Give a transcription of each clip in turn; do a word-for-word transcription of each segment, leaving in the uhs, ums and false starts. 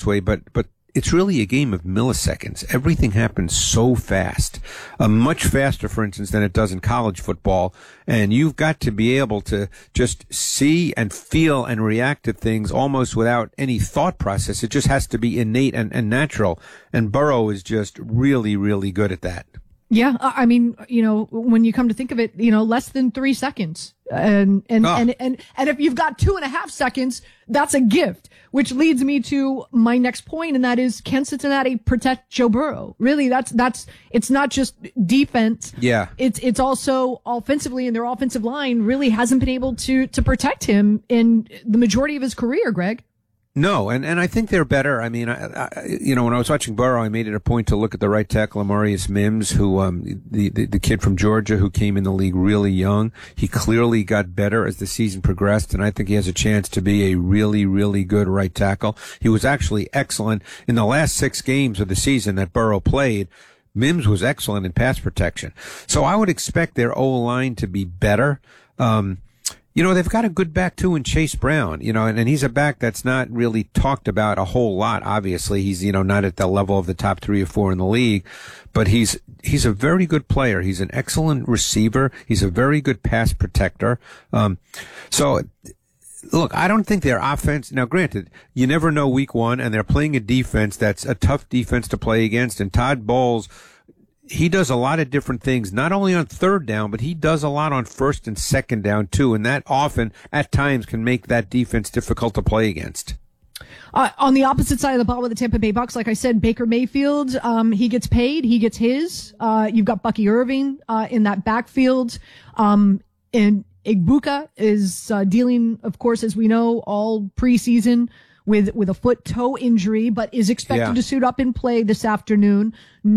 way, but but it's really a game of milliseconds. Everything happens so fast, uh, much faster, for instance, than it does in college football. And you've got to be able to just see and feel and react to things almost without any thought process. It just has to be innate and, and natural. And Burrow is just really, really good at that. Yeah, I mean, you know, when you come to think of it, you know, less than three seconds. And, and, oh. and, and, and if you've got two and a half seconds, that's a gift, which leads me to my next point, and that is, can Cincinnati protect Joe Burrow? Really, that's, that's, it's not just defense. Yeah. It's, it's also offensively, and their offensive line really hasn't been able to, to protect him in the majority of his career, Greg. No, and, and I think they're better. I mean, I, I, you know, when I was watching Burrow, I made it a point to look at the right tackle, Amarius Mims, who, um, the, the, the kid from Georgia who came in the league really young. He clearly got better as the season progressed, and I think he has a chance to be a really, really good right tackle. He was actually excellent in the last six games of the season that Burrow played. Mims was excellent in pass protection. So I would expect their O-line to be better. Um, You know, they've got a good back, too, in Chase Brown, you know, and, and he's a back that's not really talked about a whole lot, obviously. He's, you know, not at the level of the top three or four in the league, but he's he's a very good player. He's an excellent receiver. He's a very good pass protector. Um, so, look, I don't think their offense, now granted, you never know week one, and they're playing a defense that's a tough defense to play against, and Todd Bowles, he does a lot of different things, not only on third down, but he does a lot on first and second down, too. And that often, at times, can make that defense difficult to play against. Uh, on the opposite side of the ball with the Tampa Bay Bucks, like I said, Baker Mayfield, um, he gets paid. He gets his. Uh, you've got Bucky Irving uh, in that backfield. Um, and Igbuka is uh, dealing, of course, as we know, all preseason with with a foot-toe injury, but is expected yeah. to suit up and play this afternoon.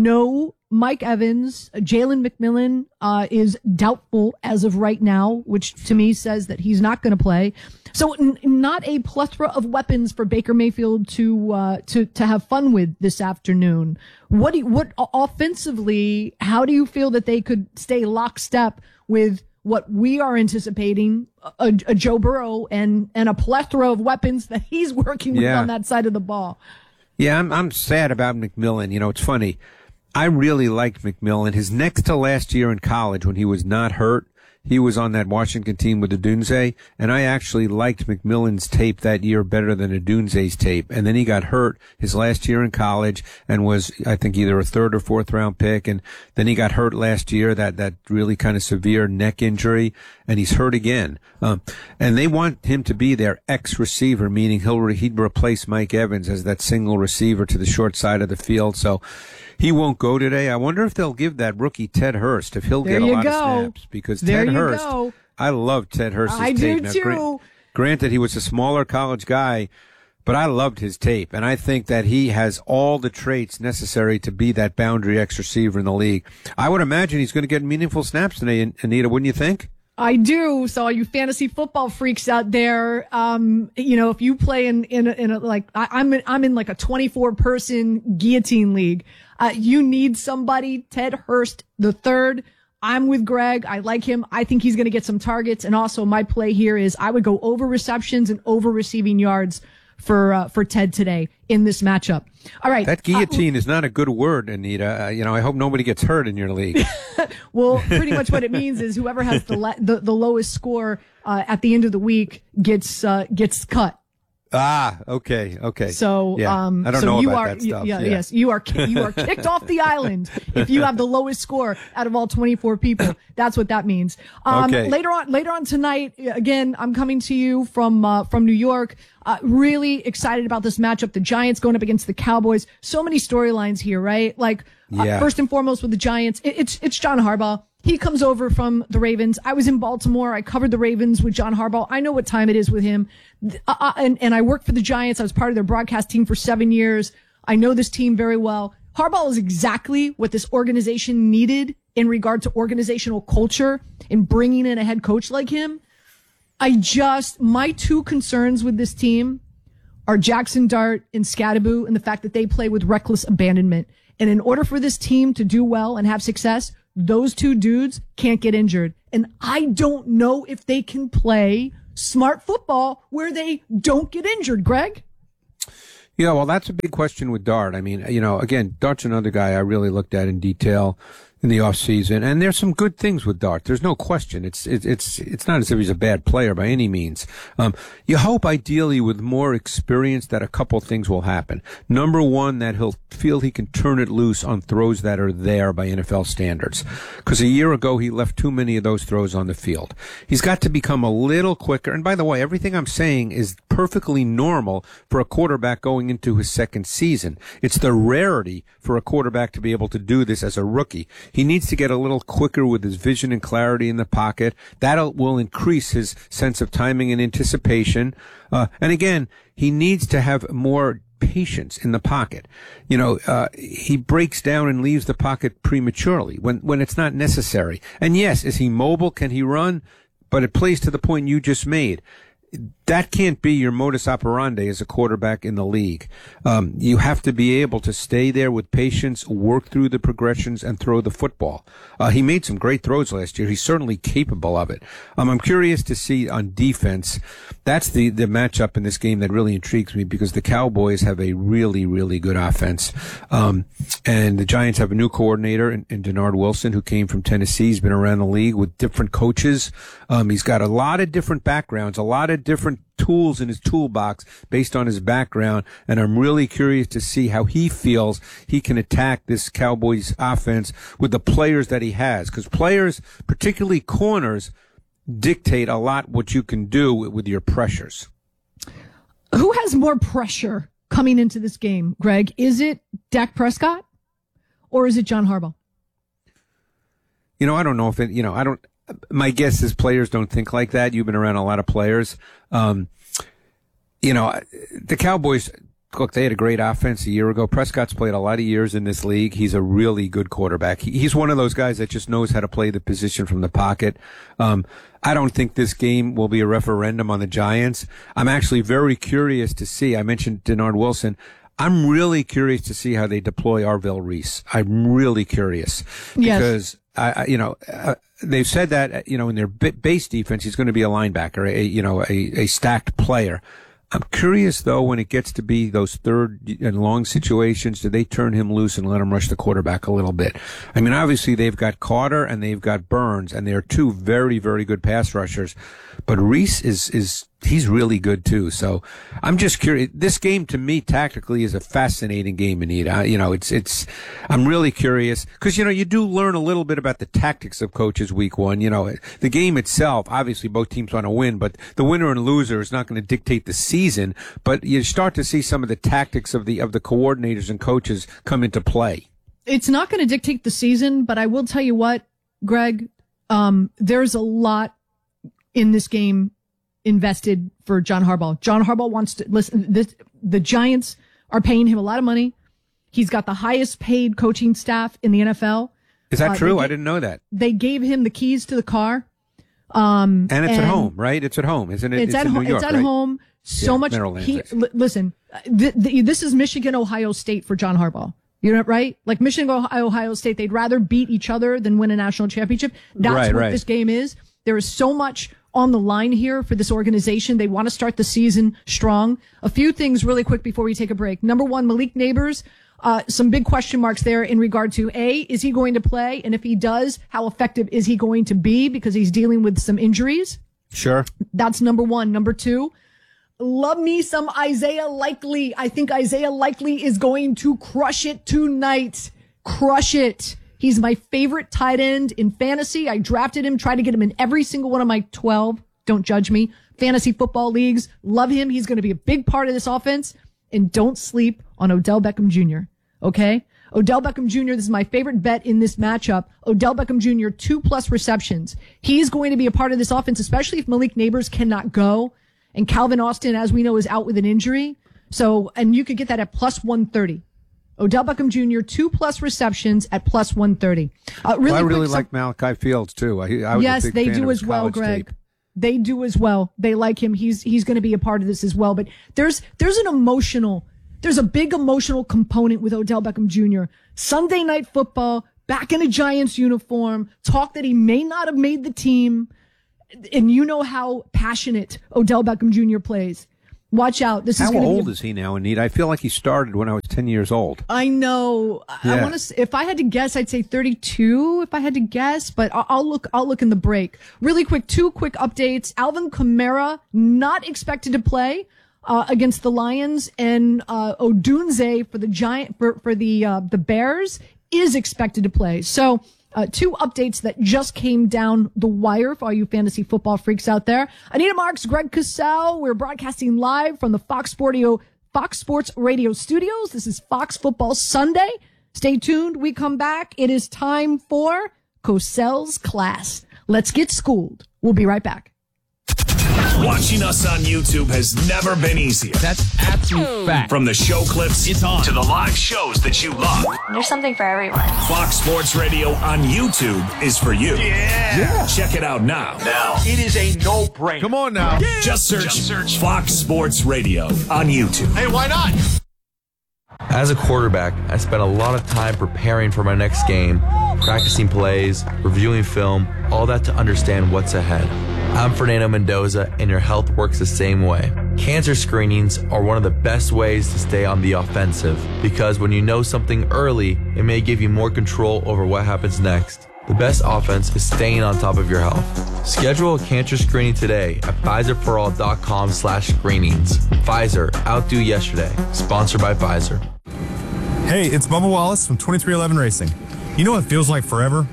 No Mike Evans. Jalen McMillan uh, is doubtful as of right now, which to me says that he's not going to play. So n- not a plethora of weapons for Baker Mayfield to uh, to to have fun with this afternoon. What do you, what offensively? How do you feel that they could stay lockstep with what we are anticipating, a, a Joe Burrow and, and a plethora of weapons that he's working with yeah. on that side of the ball? Yeah, I'm I'm sad about McMillan. You know, it's funny. I really liked McMillan. His next to last year in college, when he was not hurt, he was on that Washington team with Odunze, and I actually liked McMillan's tape that year better than Odunze's tape. And then he got hurt his last year in college and was, I think, either a third or fourth round pick. And then he got hurt last year, that, that really kind of severe neck injury, and he's hurt again. Um, and they want him to be their ex-receiver, meaning he'll re- he'd replace Mike Evans as that single receiver to the short side of the field. So he won't go today. I wonder if they'll give that rookie Ted Hurst, if he'll there get a lot go. of snaps, because there Ted Hurst, go. I love Ted Hurst's I tape. do now, too. Grant, granted, he was a smaller college guy, but I loved his tape, and I think that he has all the traits necessary to be that boundary X receiver in the league. I would imagine he's going to get meaningful snaps today, Anita, wouldn't you think? I do. So all you fantasy football freaks out there, um, you know, if you play in, in, a, in a, like, I, I'm in, I'm in like a twenty-four person guillotine league. Uh, you need somebody, Ted Hurst the third. I'm with Greg. I like him. I think he's going to get some targets. And also my play here is I would go over receptions and over receiving yards for, uh, for Ted today in this matchup. All right. That guillotine uh, is not a good word, Anita. Uh, you know, I hope nobody gets hurt in your league. Well, pretty much what it means is whoever has the le- the, the lowest score uh, at the end of the week gets uh, gets cut. Ah, okay, okay. So, yeah. um, I don't so know you about are, that stuff. Yeah, yeah. yes, you are, ki- you are kicked off the island if you have the lowest score out of all twenty-four people. That's what that means. Um, okay. later on, later on tonight, again, I'm coming to you from, uh, from New York. Uh, really excited about this matchup. The Giants going up against the Cowboys. So many storylines here, right? Like, uh, yeah. first and foremost with the Giants, it, it's, it's John Harbaugh. He comes over from the Ravens. I was in Baltimore. I covered the Ravens with John Harbaugh. I know what time it is with him. Uh, and, and I worked for the Giants. I was part of their broadcast team for seven years. I know this team very well. Harbaugh is exactly what this organization needed in regard to organizational culture and bringing in a head coach like him. I just, my two concerns with this team are Jackson Dart and Scadaboo and the fact that they play with reckless abandonment. And in order for this team to do well and have success, those two dudes can't get injured. And I don't know if they can play smart football where they don't get injured, Greg. Yeah, well, that's a big question with Dart. I mean, you know, again, Dart's another guy I really looked at in detail in the off season, and there's some good things with Dart. There's no question. It's it, it's it's not as if he's a bad player by any means. Um, you hope ideally with more experience that a couple things will happen. Number one, that he'll feel he can turn it loose on throws that are there by N F L standards. Because a year ago he left too many of those throws on the field. He's got to become a little quicker. And by the way, everything I'm saying is perfectly normal for a quarterback going into his second season. It's the rarity for a quarterback to be able to do this as a rookie. He needs to get a little quicker with his vision and clarity in the pocket. That will increase his sense of timing and anticipation. Uh, and again, he needs to have more patience in the pocket. You know, uh, he breaks down and leaves the pocket prematurely when, when it's not necessary. And yes, is he mobile? Can he run? But it plays to the point you just made. That can't be your modus operandi as a quarterback in the league. Um, you have to be able to stay there with patience, work through the progressions, and throw the football. Uh, he made some great throws last year. He's certainly capable of it. Um, I'm curious to see on defense. That's the, the matchup in this game that really intrigues me because the Cowboys have a really, really good offense. Um, and the Giants have a new coordinator in, in Denard Wilson, who came from Tennessee. He's been around the league with different coaches. Um, he's got a lot of different backgrounds, a lot of different tools in his toolbox based on his background, and I'm really curious to see how he feels he can attack this Cowboys offense with the players that he has, because players, particularly corners, dictate a lot what you can do with your pressures. Who has more pressure coming into this game, Greg? Is it Dak Prescott or is it John Harbaugh? You know, I don't know if it, you know, I don't, my guess is players don't think like that. You've been around a lot of players. Um, you know, the Cowboys, look, they had a great offense a year ago. Prescott's played a lot of years in this league. He's a really good quarterback. He, he's one of those guys that just knows how to play the position from the pocket. Um, I don't think this game will be a referendum on the Giants. I'm actually very curious to see. I mentioned Denard Wilson. I'm really curious to see how they deploy Arvell Reese. I'm really curious because, yes. I, you know, uh, they've said that, you know, in their base defense, he's going to be a linebacker, a, you know, a, a stacked player. I'm curious, though, when it gets to be those third and long situations, do they turn him loose and let him rush the quarterback a little bit? I mean, obviously, they've got Carter and they've got Burns, and they're two very, very good pass rushers. But Reese is, is, he's really good, too. So I'm just curious. This game, to me, tactically, is a fascinating game, Anita. You know, it's, it's, I'm really curious because, you know, you do learn a little bit about the tactics of coaches week one. You know, the game itself, obviously, both teams want to win, but the winner and loser is not going to dictate the season. But you start to see some of the tactics of the, of the coordinators and coaches come into play. It's not going to dictate the season, but I will tell you what, Greg, um, there's a lot in this game invested for John Harbaugh. John Harbaugh wants to listen. This, the Giants are paying him a lot of money. He's got the highest paid coaching staff in the N F L. Is that uh, true? Gave, I didn't know that. They gave him the keys to the car. Um, and it's and at home, right? It's at home, isn't it? It's, it's at home. It's at right? home. So yeah, much. Maryland, he, l- listen, th- th- this is Michigan, Ohio State for John Harbaugh. You know, right? Like Michigan, Ohio, Ohio State, they'd rather beat each other than win a national championship. That's right, what right. this game is. There is so much on the line here for this organization. They want to start the season strong. A few things really quick before we take a break. Number one, Malik Neighbors. Uh, some big question marks there in regard to A, is he going to play? And if he does, how effective is he going to be? Because he's dealing with some injuries. Sure. That's number one. Number two, love me some Isaiah Likely. I think Isaiah Likely is going to crush it tonight. Crush it. He's my favorite tight end in fantasy. I drafted him, tried to get him in every single one of my twelve. Don't judge me. Fantasy football leagues. Love him. He's going to be a big part of this offense. And don't sleep on Odell Beckham Junior Okay? Odell Beckham Junior, this is my favorite bet in this matchup. Odell Beckham Junior, two plus receptions. He's going to be a part of this offense, especially if Malik Neighbors cannot go. And Calvin Austin, as we know, is out with an injury. So, and you could get that at plus one thirty. Odell Beckham Junior, two plus receptions at plus one thirty. Uh, really well, I really quick, like Malachi Fields, too. I, I was yes, a big they fan do of as his well, college Greg. tape. They do as well. They like him. He's he's going to be a part of this as well. But there's there's an emotional, there's a big emotional component with Odell Beckham Junior Sunday Night Football, back in a Giants uniform, talk that he may not have made the team. And you know how passionate Odell Beckham Junior plays. Watch out. This is How going to be. old is he now, Anita? I feel like he started when I was ten years old. I know. Yeah. I want to. If I had to guess, I'd say thirty-two. If I had to guess, but I'll, I'll look. I'll look in the break. Really quick. Two quick updates. Alvin Kamara not expected to play uh, against the Lions, and uh, Odunze for the Giant for for the uh, the Bears is expected to play. So. Uh, two updates that just came down the wire for all you fantasy football freaks out there. Anita Marks, Greg Cosell. We're broadcasting live from the Fox Sports, Fox Sports Radio studios. This is Fox Football Sunday. Stay tuned. We come back. It is time for Cosell's class. Let's get schooled. We'll be right back. Watching us on YouTube has never been easier. That's absolute fact. From the show clips It's on. to the live shows that you love. There's something for everyone. Fox Sports Radio on YouTube is for you. Yeah. yeah. Check it out now. Now. It is a no-brainer. Come on now. Yeah. Just search, Just search Fox Sports Radio on YouTube. Hey, why not? As a quarterback, I spent a lot of time preparing for my next game, practicing plays, reviewing film, all that to understand what's ahead. I'm Fernando Mendoza, and your health works the same way. Cancer screenings are one of the best ways to stay on the offensive, because when you know something early, it may give you more control over what happens next. The best offense is staying on top of your health. Schedule a cancer screening today at Pfizerforall.com slash screenings. Pfizer, outdo yesterday. Sponsored by Pfizer. Hey, it's Bubba Wallace from twenty-three eleven Racing. You know what feels like forever?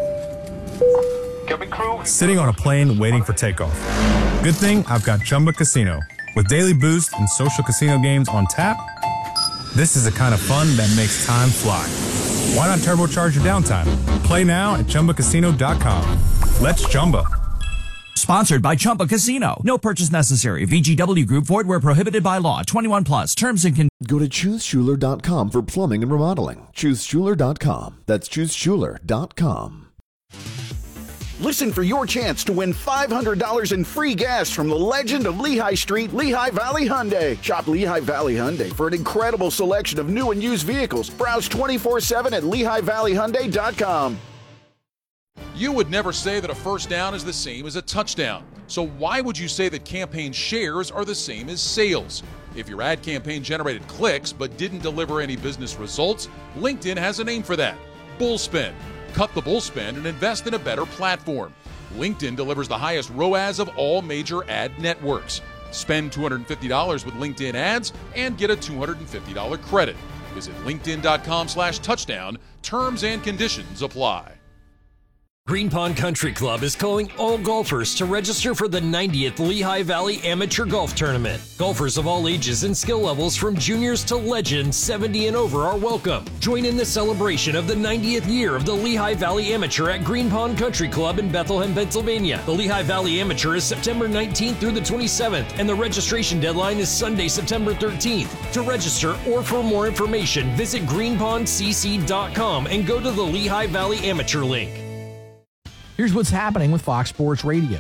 Sitting on a plane waiting for takeoff. Good thing I've got Chumba Casino. With daily boost and social casino games on tap, this is the kind of fun that makes time fly. Why not turbocharge your downtime? Play now at Chumba Casino dot com. Let's Chumba. Sponsored by Chumba Casino. No purchase necessary. V G W Group. Void where prohibited by law. twenty-one plus. Terms and conditions. Go to choose schuler dot com for plumbing and remodeling. choose schuler dot com. That's choose schuler dot com. Listen for your chance to win five hundred dollars in free gas from the legend of Lehigh Street, Lehigh Valley Hyundai. Shop Lehigh Valley Hyundai for an incredible selection of new and used vehicles. Browse twenty-four seven at Lehigh Valley Hyundai dot com. You would never say that a first down is the same as a touchdown. So why would you say that campaign shares are the same as sales? If your ad campaign generated clicks but didn't deliver any business results, LinkedIn has a name for that: Bullspend. Cut the bull spend and invest in a better platform. LinkedIn delivers the highest R O A S of all major ad networks. Spend two hundred fifty dollars with LinkedIn ads and get a two hundred fifty dollars credit. Visit linkedin.com slash touchdown. Terms and conditions apply. Green Pond Country Club is calling all golfers to register for the ninetieth Lehigh Valley Amateur Golf Tournament. Golfers of all ages and skill levels from juniors to legends seventy and over are welcome. Join in the celebration of the ninetieth year of the Lehigh Valley Amateur at Green Pond Country Club in Bethlehem, Pennsylvania. The Lehigh Valley Amateur is September nineteenth through the twenty-seventh, and the registration deadline is Sunday, September thirteenth. To register or for more information, visit green pond c c dot com and go to the Lehigh Valley Amateur link. Here's what's happening with Fox Sports Radio.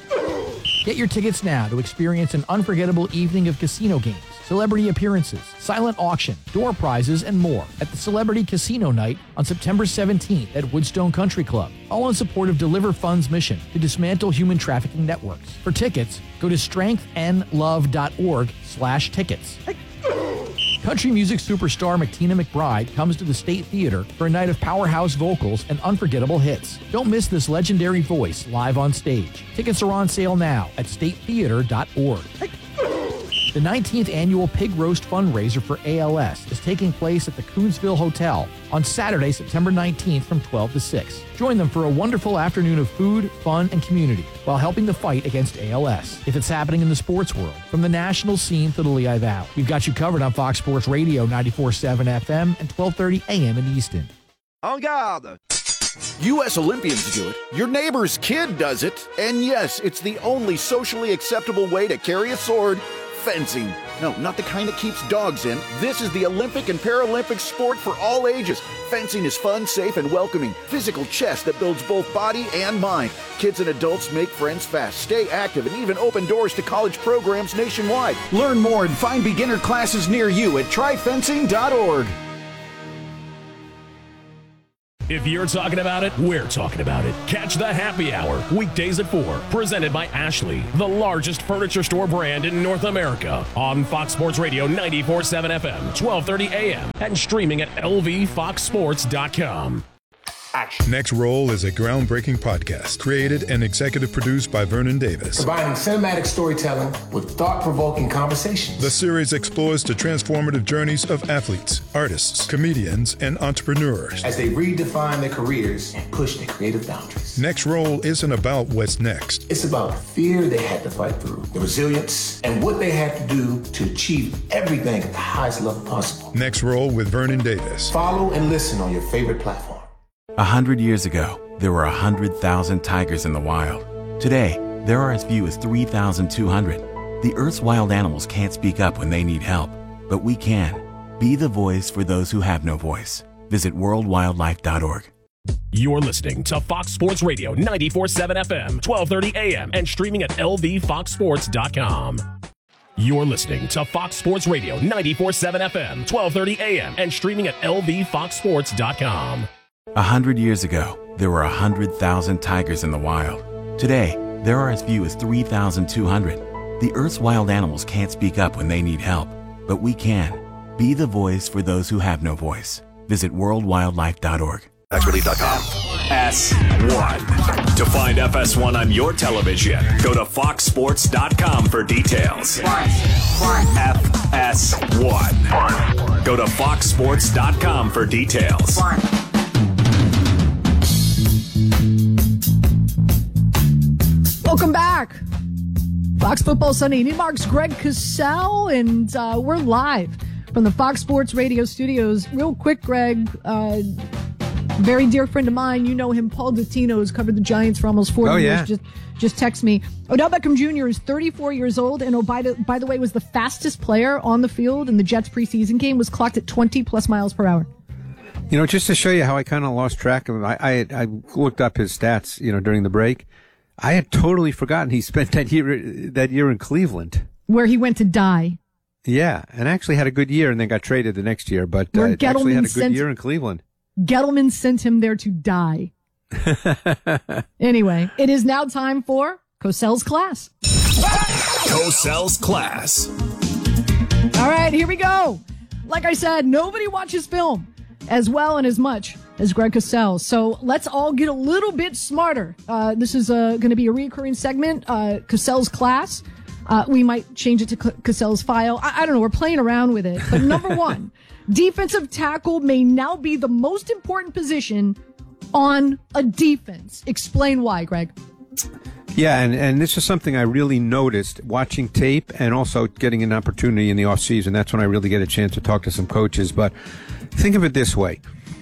Get your tickets now to experience an unforgettable evening of casino games, celebrity appearances, silent auction, door prizes, and more at the Celebrity Casino Night on September seventeenth at Woodstone Country Club, all in support of Deliver Fund's mission to dismantle human trafficking networks. For tickets, go to strengthandlove.org slash tickets. Country music superstar McTina McBride comes to the State Theater for a night of powerhouse vocals and unforgettable hits. Don't miss this legendary voice live on stage. Tickets are on sale now at state theater dot org. The nineteenth annual Pig Roast fundraiser for A L S is taking place at the Coonsville Hotel on Saturday, September nineteenth from twelve to six. Join them for a wonderful afternoon of food, fun, and community while helping the fight against A L S. If it's happening in the sports world, from the national scene to the Lehigh Valley, we've got you covered on Fox Sports Radio ninety-four point seven F M and twelve thirty A M in Easton. En garde! U S Olympians do it, your neighbor's kid does it, and yes, it's the only socially acceptable way to carry a sword: fencing. No, not the kind that keeps dogs in. This is the Olympic and Paralympic sport for all ages. Fencing is fun, safe, and welcoming. Physical chess that builds both body and mind. Kids and adults make friends fast, stay active, and even open doors to college programs nationwide. Learn more and find beginner classes near you at try fencing dot org. If you're talking about it, we're talking about it. Catch the Happy Hour, weekdays at four, presented by Ashley, the largest furniture store brand in North America, on Fox Sports Radio ninety-four point seven F M, twelve thirty A M, and streaming at L V fox sports dot com. Next Roll is a groundbreaking podcast created and executive produced by Vernon Davis. Combining cinematic storytelling with thought-provoking conversations. The series explores the transformative journeys of athletes, artists, comedians, and entrepreneurs as they redefine their careers and push their creative boundaries. Next Roll isn't about what's next. It's about the fear they had to fight through, the resilience, and what they had to do to achieve everything at the highest level possible. Next Roll with Vernon Davis. Follow and listen on your favorite platform. A hundred years ago, there were a hundred thousand tigers in the wild. Today, there are as few as three thousand two hundred. The Earth's wild animals can't speak up when they need help, but we can. Be the voice for those who have no voice. Visit world wildlife dot org. You're listening to Fox Sports Radio ninety-four point seven F M, twelve thirty A M, and streaming at L V fox sports dot com. You're listening to Fox Sports Radio ninety-four point seven F M, twelve thirty A M, and streaming at L V fox sports dot com. A hundred years ago, there were a hundred thousand tigers in the wild. Today, there are as few as three thousand two hundred. The Earth's wild animals can't speak up when they need help, but we can. Be the voice for those who have no voice. Visit world wildlife dot org. X relief dot com. S one. To find F S one on your television, go to fox sports dot com for details. F S one. Go to fox sports dot com for details. Welcome back. Fox Football Sunday. Newmark's Greg Cosell, and uh, we're live from the Fox Sports Radio studios. Real quick, Greg, uh, very dear friend of mine, you know him, Paul Dottino, has covered the Giants for almost forty oh, years. Yeah. Just, just text me. Odell Beckham Junior is thirty-four years old, and oh, by the, by the way, was the fastest player on the field in the Jets preseason game, was clocked at twenty plus miles per hour. You know, just to show you how I kind of lost track of him, I, I, I looked up his stats, you know, during the break. I had totally forgotten he spent that year that year in Cleveland, where he went to die. Yeah, and actually had a good year, and then got traded the next year. But uh, Gettleman actually had a good sent, year in Cleveland. Gettleman sent him there to die. Anyway, it is now time for Cosell's Class. Cosell's Class. All right, here we go. Like I said, nobody watches film as well and as much as Greg Cosell. So let's all get a little bit smarter. Uh, this is uh, going to be a recurring segment, uh, Cosell's Class. Uh, we might change it to Cosell's File. I-, I don't know. We're playing around with it. But number one, defensive tackle may now be the most important position on a defense. Explain why, Greg. Yeah, and, and this is something I really noticed watching tape and also getting an opportunity in the offseason. That's when I really get a chance to talk to some coaches. But think of it this way.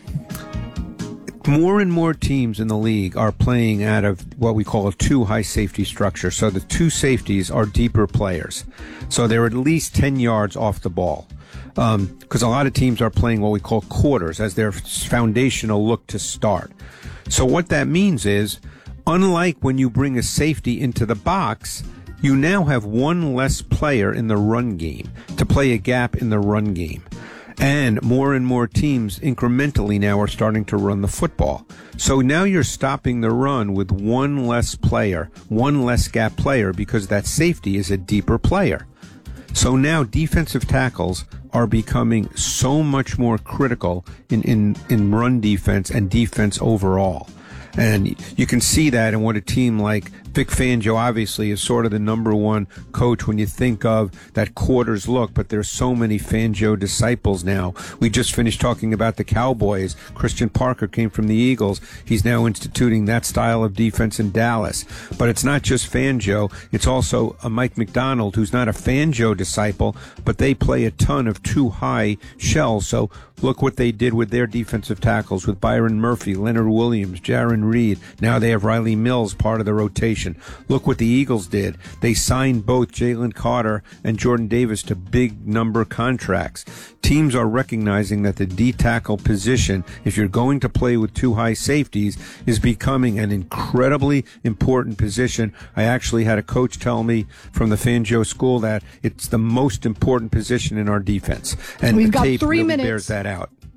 More and more teams in the league are playing out of what we call a two high safety structure. So the two safeties are deeper players. So they're at least ten yards off the ball. Um, because a lot of teams are playing what we call quarters as their foundational look to start. So what that means is, unlike when you bring a safety into the box, you now have one less player in the run game to play a gap in the run game. And more and more teams incrementally now are starting to run the football. So now you're stopping the run with one less player, one less gap player, because that safety is a deeper player. So now defensive tackles are becoming so much more critical in, in, in run defense and defense overall. And you can see that in what a team like Vic Fangio obviously is sort of the number one coach when you think of that quarters look, but there's so many Fangio disciples now. We just finished talking about the Cowboys. Christian Parker came from the Eagles. He's now instituting that style of defense in Dallas. But it's not just Fangio. It's also a Mike McDonald, who's not a Fangio disciple, but they play a ton of two high shells. So look what they did with their defensive tackles with Byron Murphy, Leonard Williams, Jaron Reed. Now they have Riley Mills, part of the rotation. Look what the Eagles did. They signed both Jalen Carter and Jordan Davis to big number contracts. Teams are recognizing that the D-tackle position, if you're going to play with two high safeties, is becoming an incredibly important position. I actually had a coach tell me from the Fangio school that it's the most important position in our defense. And We've the got tape three really minutes. bears that out.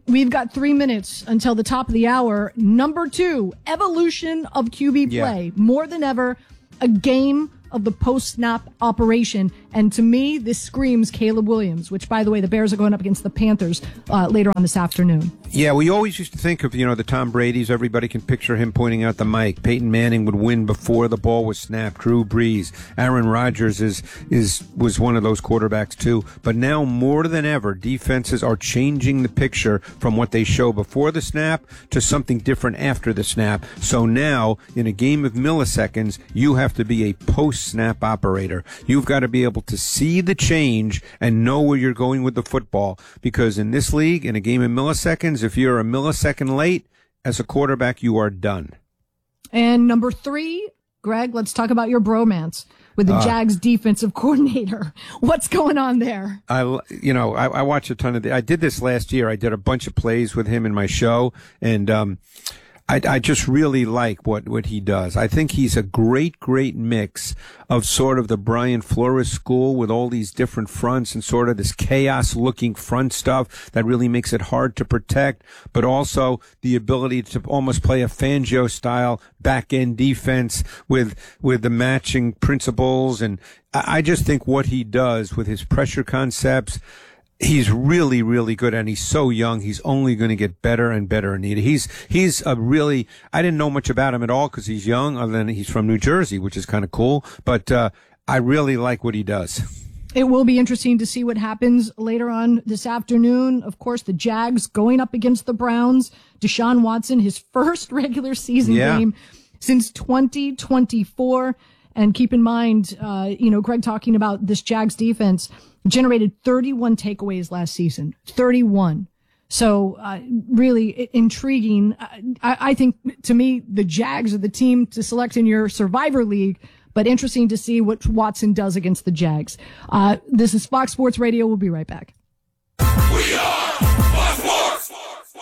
we've got three minutes until the top of the hour. Number two, evolution of Q B play. Yeah. More than ever, a game of the post-snap operation. And to me, this screams Caleb Williams, which, by the way, the Bears are going up against the Panthers uh, later on this afternoon. Yeah, we always used to think of, you know, the Tom Brady's. Everybody can picture him pointing out the mic. Peyton Manning would win before the ball was snapped. Drew Brees. Aaron Rodgers is is was one of those quarterbacks, too. But now, more than ever, defenses are changing the picture from what they show before the snap to something different after the snap. So now, in a game of milliseconds, you have to be a post-snap operator. You've got to be able to see the change and know where you're going with the football. Because in this league, in a game of milliseconds, if you're a millisecond late, as a quarterback, you are done. And number three, Greg, let's talk about your bromance with the uh, Jags defensive coordinator. What's going on there? I, you know, I, I watch a ton of the, I did this last year. I did a bunch of plays with him in my show, and um, I, I just really like what, what he does. I think he's a great, great mix of sort of the Brian Flores school with all these different fronts and sort of this chaos-looking front stuff that really makes it hard to protect, but also the ability to almost play a Fangio-style back-end defense with with the matching principles. And I, I just think what he does with his pressure concepts, he's really, really good, and he's so young. He's only going to get better and better, Anita. He's he's a really, I didn't know much about him at all because he's young, other than he's from New Jersey, which is kind of cool. But uh, I really like what he does. It will be interesting to see what happens later on this afternoon. Of course, the Jags going up against the Browns. Deshaun Watson, his first regular season yeah. game since twenty twenty-four. And keep in mind, uh, you know, Greg talking about this Jags defense generated thirty-one takeaways last season. thirty-one. So, uh, really intriguing. I, I think, to me, the Jags are the team to select in your Survivor League, but interesting to see what Watson does against the Jags. Uh, this is Fox Sports Radio. We'll be right back. We are Fox Sports!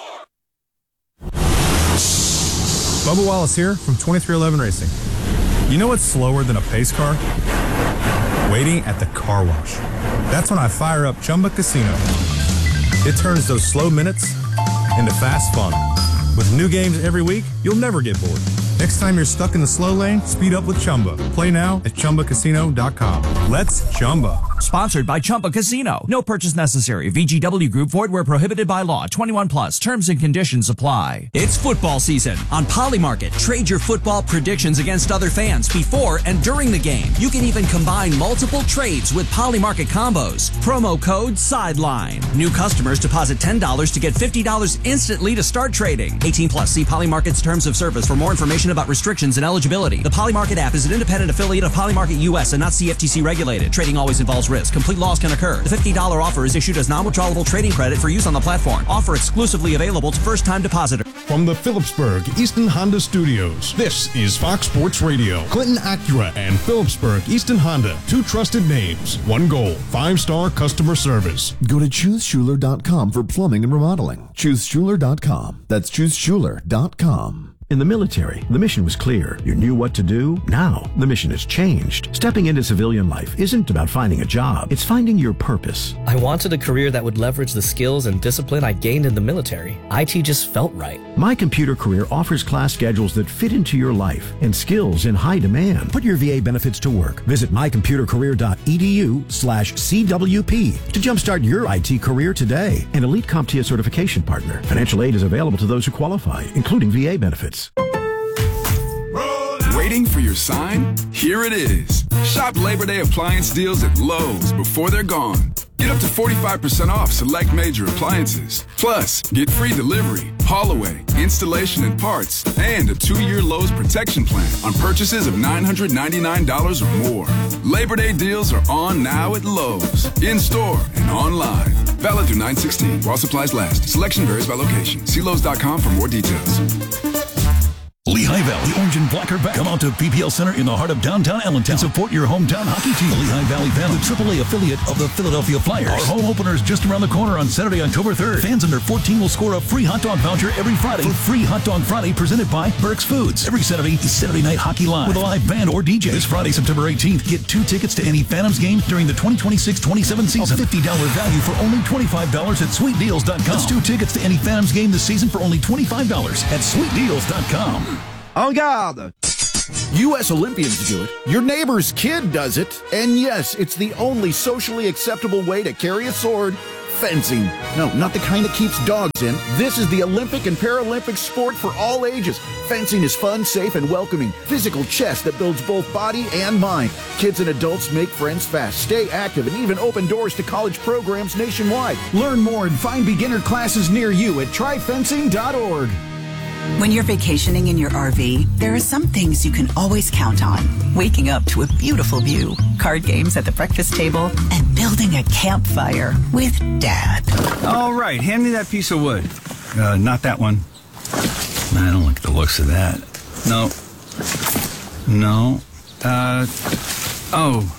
Bubba Wallace here from twenty-three eleven Racing. You know what's slower than a pace car? Waiting at the car wash. That's when I fire up Chumba Casino. It turns those slow minutes into fast fun. With new games every week, you'll never get bored. Next time you're stuck in the slow lane, speed up with Chumba. Play now at Chumba Casino dot com. Let's Chumba. Sponsored by Chumba Casino. No purchase necessary. V G W Group. Void where prohibited by law. twenty-one plus. Terms and conditions apply. It's football season on Polymarket. Trade your football predictions against other fans before and during the game. You can even combine multiple trades with Polymarket combos. Promo code SIDELINE. New customers deposit ten dollars to get fifty dollars instantly to start trading. eighteen plus. See Polymarket's terms of service for more information about restrictions and eligibility. The Polymarket app is an independent affiliate of Polymarket U S and not C F T C regulated. Trading always involves risk. Complete loss can occur. The fifty dollars offer is issued as non-withdrawable trading credit for use on the platform. Offer exclusively available to first-time depositors. From the Phillipsburg Easton Honda Studios, this is Fox Sports Radio. Clinton Acura and Phillipsburg Easton Honda, two trusted names, one goal, five-star customer service. Go to choose schuler dot com for plumbing and remodeling. choose schuler dot com. That's choose schuler dot com. In the military, the mission was clear. You knew what to do. Now, the mission has changed. Stepping into civilian life isn't about finding a job. It's finding your purpose. I wanted a career that would leverage the skills and discipline I gained in the military. I T just felt right. My Computer Career offers class schedules that fit into your life and skills in high demand. Put your V A benefits to work. Visit my computer career dot e d u slash C W P to jumpstart your I T career today. An Elite CompTIA certification partner. Financial aid is available to those who qualify, including V A benefits. Waiting for your sign? Here it is. Shop Labor Day appliance deals at Lowe's before they're gone. Get up to forty-five percent off select major appliances. Plus, get free delivery, haul away, installation and parts, and a two-year Lowe's protection plan on purchases of nine hundred ninety-nine dollars or more. Labor Day deals are on now at Lowe's, in-store and online. Valid through nine sixteen while supplies last. Selection varies by location. See Lowe's dot com for more details. Lehigh Valley. The Orange and Black are back. Come out to P P L Center in the heart of downtown Allentown and support your hometown hockey team. The Lehigh Valley Phantom, the triple A affiliate of the Philadelphia Flyers. Our home opener is just around the corner on Saturday, October third. Fans under fourteen will score a free hot dog voucher every Friday for Free Hot Dog Friday presented by Burke's Foods. Every Saturday is Saturday Night Hockey Live with a live band or D J. This Friday, September eighteenth, get two tickets to any Phantoms game during the twenty twenty-six twenty-seven season. A fifty dollars value for only twenty-five dollars at sweet deals dot com. That's two tickets to any Phantoms game this season for only twenty-five dollars at sweet deals dot com. En garde! U S Olympians do it. Your neighbor's kid does it. And yes, it's the only socially acceptable way to carry a sword. Fencing. No, not the kind that keeps dogs in. This is the Olympic and Paralympic sport for all ages. Fencing is fun, safe, and welcoming. Physical chess that builds both body and mind. Kids and adults make friends fast, stay active, and even open doors to college programs nationwide. Learn more and find beginner classes near you at try fencing dot org. When you're vacationing in your R V, there are some things you can always count on. Waking up to a beautiful view, card games at the breakfast table, and building a campfire with Dad. All right, hand me that piece of wood. Uh, not that one. I don't like the looks of that. No. No. Uh, oh.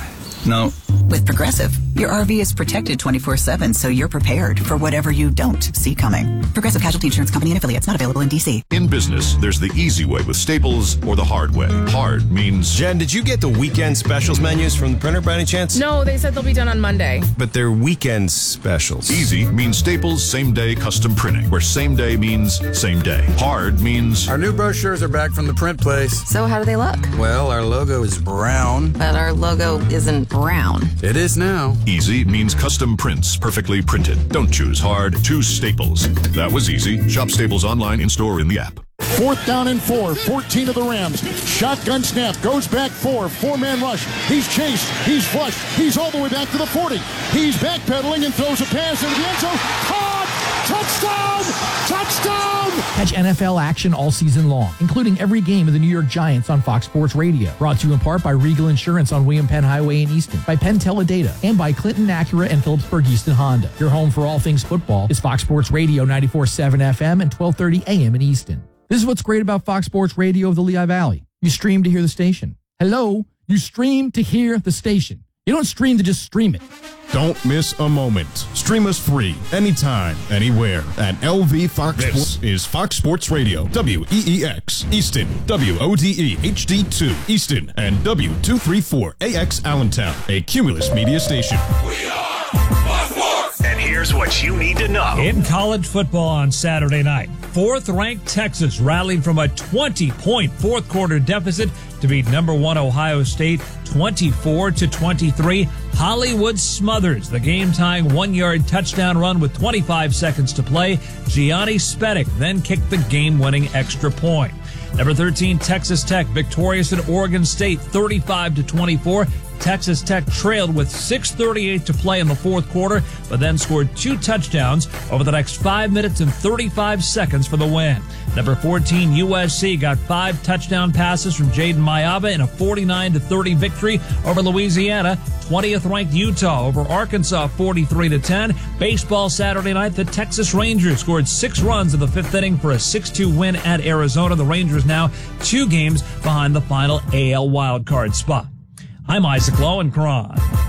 No. With Progressive, your R V is protected twenty-four seven, so you're prepared for whatever you don't see coming. Progressive Casualty Insurance Company and affiliates, not available in D C. In business, there's the easy way with Staples or the hard way. Hard means... Jen, did you get the weekend specials menus from the printer by any chance? No, they said they'll be done on Monday. But they're weekend specials. Easy means Staples same-day custom printing, where same day means same day. Hard means... Our new brochures are back from the print place. So how do they look? Well, our logo is brown. But our logo isn't brown. It is now. Easy means custom prints, perfectly printed. Don't choose hard, choose Staples. That was easy. Shop Staples online, in-store, in the app. Fourth down and four, fourteen of the Rams. Shotgun snap, goes back four, four-man rush. He's chased, he's flushed, he's all the way back to the forty. He's backpedaling and throws a pass into the end zone. Caught! Touchdown! Touchdown! Catch N F L action all season long, including every game of the New York Giants on Fox Sports Radio. Brought to you in part by Regal Insurance on William Penn Highway in Easton, by Penn Teledata, and by Clinton Acura and Phillipsburg Easton Honda. Your home for all things football is Fox Sports Radio ninety-four point seven F M and twelve thirty A M in Easton. This is what's great about Fox Sports Radio of the Lehigh Valley. You stream to hear the station. Hello? You stream to hear the station. You don't stream to just stream it. Don't miss a moment. Stream us free, anytime, anywhere at L V Fox This Sports is Fox Sports Radio, W E E X, Easton, W O D E H D two, Easton, and W two thirty-four A X Allentown, a Cumulus media station. We are Fox Sports. And here's what you need to know. In college football on Saturday night, fourth-ranked Texas rallied from a twenty-point fourth-quarter deficit to beat number one Ohio State twenty-four to twenty-three. Hollywood smothers the game-tying one-yard touchdown run with twenty-five seconds to play. Gianni Spedic then kicked the game-winning extra point. Number thirteen, Texas Tech victorious at Oregon State thirty-five to twenty-four. Texas Tech trailed with six thirty-eight to play in the fourth quarter, but then scored two touchdowns over the next five minutes and thirty-five seconds for the win. Number fourteen, U S C got five touchdown passes from Jaden Mayaba in a forty-nine to thirty victory over Louisiana. twentieth ranked Utah over Arkansas forty-three to ten. Baseball Saturday night, the Texas Rangers scored six runs in the fifth inning for a six two win at Arizona. The Rangers now two games behind the final A L wildcard spot. I'm Isaac Lowenkron.